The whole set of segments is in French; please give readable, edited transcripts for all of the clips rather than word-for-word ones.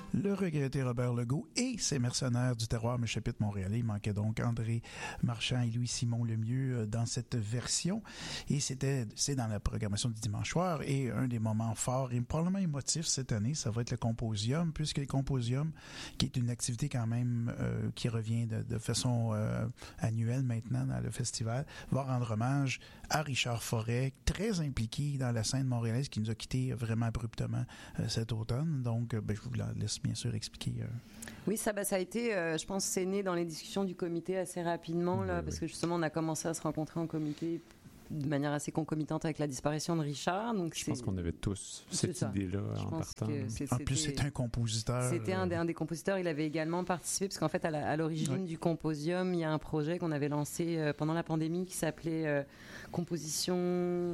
Le regretté Robert Legault et ses mercenaires du terroir, mais chapitre montréalais. Il manquait donc André Marchand et Louis-Simon Lemieux dans cette version. Et c'est dans la programmation du dimanche soir. Et un des moments forts et probablement émotifs cette année, ça va être le Composium, puisque le Composium, qui est une activité quand même qui revient de façon annuelle maintenant dans le festival, va rendre hommage à Richard Forêt, très impliqué dans la scène montréalaise, qui nous a quittés vraiment abruptement cet automne. Donc, je vous laisse bien sûr expliquer. Oui, ça a été, je pense, c'est né dans les discussions du comité assez rapidement, là, parce que justement, on a commencé à se rencontrer en comité de manière assez concomitante avec la disparition de Richard. Donc je pense qu'on avait tous cette idée-là en partant. En plus, c'était un compositeur. C'était un des compositeurs. Il avait également participé, parce qu'en fait, à l'origine du Composium, il y a un projet qu'on avait lancé pendant la pandémie qui s'appelait composition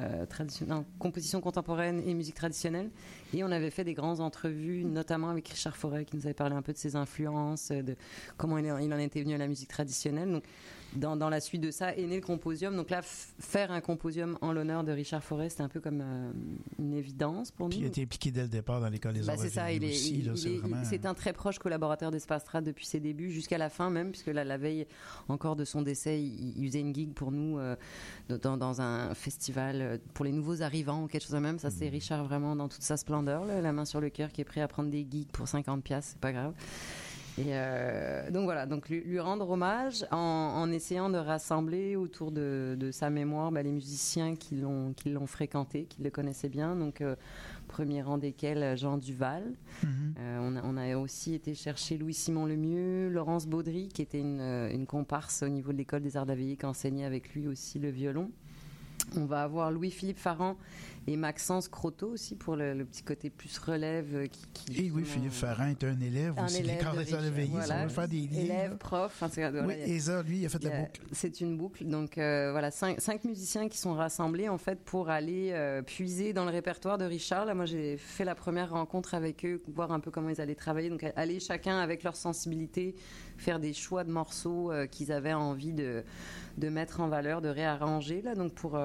contemporaine et musique traditionnelle. Et on avait fait des grandes entrevues, notamment avec Richard Forêt, qui nous avait parlé un peu de ses influences, de comment il en était venu à la musique traditionnelle. Donc, dans la suite de ça est né le Composium. Donc là, faire un Composium en l'honneur de Richard Forêt, c'était un peu comme une évidence pour nous. Puis il a été impliqué dès le départ dans l'École des Arts. C'est ça, c'est un très proche collaborateur d'Espace Trad depuis ses débuts, jusqu'à la fin même, puisque la veille encore de son décès, il faisait une gig pour nous dans un festival pour les nouveaux arrivants ou quelque chose de même. Ça, c'est Richard vraiment dans toute sa splendeur, là, la main sur le cœur, qui est prêt à prendre des gigs pour 50$, c'est pas grave. Et donc voilà, donc lui rendre hommage en essayant de rassembler autour de sa mémoire les musiciens qui l'ont fréquenté, qui le connaissaient bien. Donc premier rang desquels Jean Duval. On a aussi été chercher Louis-Simon Lemieux, Laurence Baudry, qui était une comparse au niveau de l'École des Arts d'Aveillé, qui enseignait avec lui aussi le violon. On va avoir Louis-Philippe Farran et Maxence Croteau aussi pour le petit côté plus relève. Et Louis-Philippe Farran est un élève aussi. Les Corps des Arts d'Aveillé, ça va faire des livres. Élève, prof. Oui, et ça, lui, il a fait la boucle. C'est une boucle. Donc voilà, cinq musiciens qui sont rassemblés en fait pour aller puiser dans le répertoire de Richard. Là, moi, j'ai fait la première rencontre avec eux, voir un peu comment ils allaient travailler. Donc aller chacun avec leur sensibilité, faire des choix de morceaux qu'ils avaient envie de mettre en valeur, de réarranger. Là, donc pour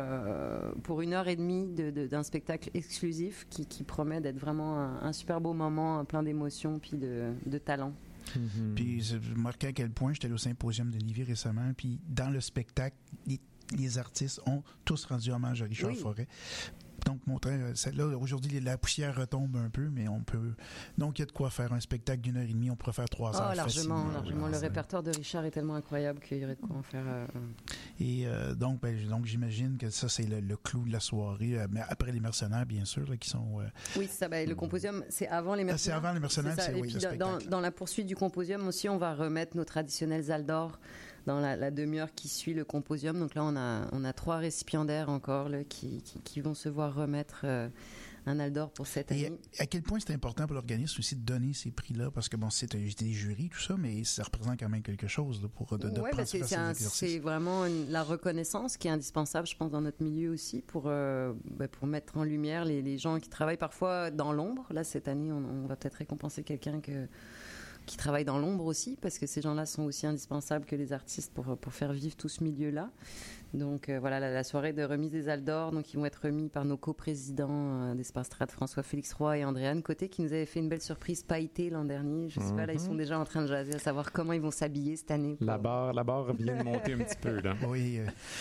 1h30 d'un spectacle exclusif qui promet d'être vraiment un super beau moment, plein d'émotions puis de talent. Puis je marquais à quel point j'étais allé au Symposium de Lévis récemment, puis dans le spectacle, les artistes ont tous rendu hommage à Richard Forêt. Donc, là, aujourd'hui, la poussière retombe un peu, mais on peut... Donc, il y a de quoi faire un spectacle d'1h30. On pourrait faire 3 heures largement. Le répertoire de Richard est tellement incroyable qu'il y aurait de quoi en faire... Et donc, j'imagine que ça, c'est le clou de la soirée. Mais après les mercenaires, bien sûr, là, qui sont... Oui, c'est ça. Le Composium, c'est avant les mercenaires. C'est avant les mercenaires, c'est le spectacle. Dans la poursuite du Composium aussi, on va remettre nos traditionnels Aldor dans la demi-heure qui suit le Composium. Donc là, on a 3 récipiendaires encore là, qui vont se voir remettre un Aldor pour cette année. Et à quel point c'est important pour l'organisme aussi de donner ces prix-là, parce que c'est des jurys, tout ça, mais ça représente quand même quelque chose là, pour de prendre ces exercices. C'est vraiment la reconnaissance qui est indispensable, je pense, dans notre milieu aussi, pour mettre en lumière les gens qui travaillent parfois dans l'ombre. Là, cette année, on va peut-être récompenser quelqu'un qui travaillent dans l'ombre aussi, parce que ces gens-là sont aussi indispensables que les artistes pour faire vivre tout ce milieu-là. Donc voilà, la soirée de remise des Aldor, donc ils vont être remis par nos coprésidents d'Espace Trad, François-Félix Roy et Andréane Côté, qui nous avaient fait une belle surprise pailletée l'an dernier. Je sais pas, là ils sont déjà en train de jaser à savoir comment ils vont s'habiller cette année. La barre vient de monter un petit peu là. Oui,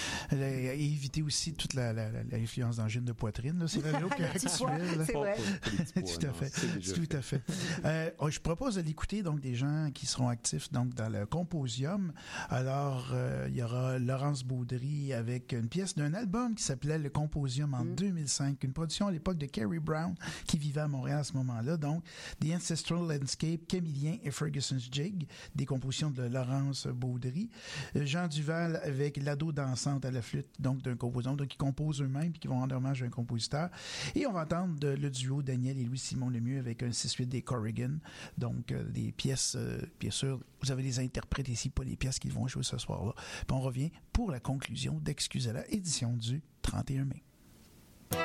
et éviter aussi toute l'influence d'angine de poitrine, là, c'est la look actuelle. C'est vrai. Tout à fait. Je propose de l'écouter donc des gens qui seront actifs donc dans le Composium. Alors il y aura Laurence Baudry avec une pièce d'un album qui s'appelait Le Composium en 2005, une production à l'époque de Kerry Brown qui vivait à Montréal à ce moment-là. Donc The Ancestral Landscape, Camillien et Ferguson's Jig, des compositions de Laurence Baudry. Jean Duval avec L'ado dansante à la flûte, donc d'un compositeur, donc qui composent eux-mêmes puis qui vont rendre hommage à un compositeur. Et on va entendre le duo Daniel et Louis-Simon Lemieux avec un 6-8 des Corrigan, donc des pièces, bien sûr, vous avez les interprètes ici, pas les pièces qu'ils vont jouer ce soir-là. Puis on revient pour la conclusion d'Excusez-la, édition du 31 mai.